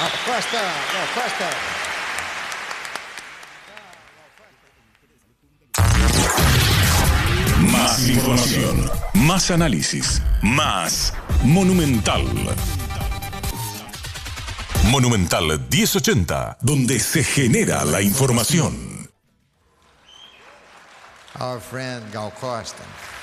Costa, Gal Costa. Más información, más análisis, más Monumental. Monumental 1080, donde se genera la información. Our friend Gal Costa.